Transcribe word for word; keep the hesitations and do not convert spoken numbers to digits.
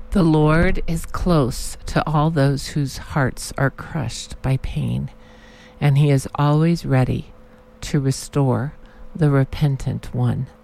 The Lord is close to all those whose hearts are crushed by pain, and he is always ready to restore the repentant one.